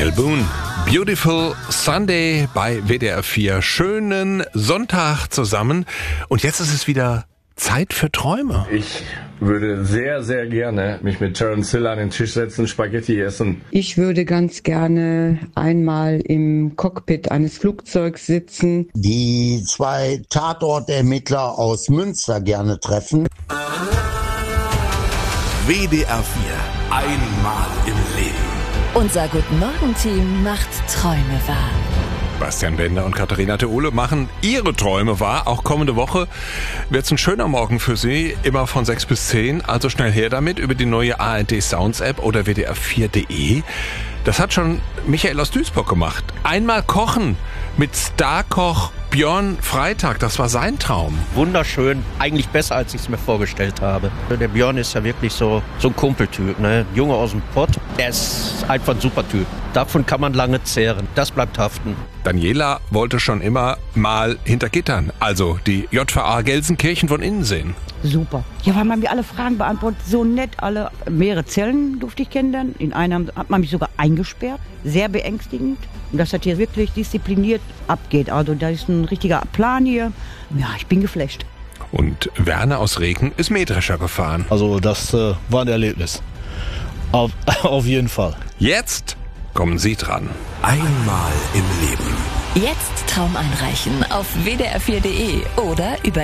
Daniel Boone. Beautiful Sunday bei WDR 4. Schönen Sonntag zusammen. Und jetzt ist es wieder Zeit für Träume. Ich würde sehr, sehr gerne mich mit Terence Hill an den Tisch setzen, Spaghetti essen. Ich würde ganz gerne einmal im Cockpit eines Flugzeugs sitzen. Die 2 Tatortermittler aus Münster gerne treffen. WDR 4. Einmal im Leben. Unser Guten-Morgen-Team macht Träume wahr. Bastian Bender und Katharina Theole machen ihre Träume wahr. Auch kommende Woche wird es ein schöner Morgen für Sie, immer von 6 bis 10. Also schnell her damit über die neue ARD Sounds App oder WDR4.de. Das hat schon Michael aus Duisburg gemacht. Einmal kochen mit Starkoch Björn Freitag, das war sein Traum. Wunderschön, eigentlich besser, als ich es mir vorgestellt habe. Der Björn ist ja wirklich so ein Kumpeltyp, ne? Junge aus dem Pott. Er ist einfach ein super Typ. Davon kann man lange zehren. Das bleibt haften. Daniela wollte schon immer mal hinter Gittern, also die JVA Gelsenkirchen von innen sehen. Super. Ja, weil man mir alle Fragen beantwortet, so nett alle. Mehrere Zellen durfte ich kennenlernen. In einer hat man mich sogar eingesperrt. Sehr beängstigend. Und dass das hier wirklich diszipliniert abgeht. Also da ist ein richtiger Plan hier. Ja, ich bin geflasht. Und Werner aus Regen ist Mähdrescher gefahren. Also das war ein Erlebnis. Auf jeden Fall. Jetzt kommen Sie dran. Einmal im Leben. Jetzt Traum einreichen auf wdr4.de oder über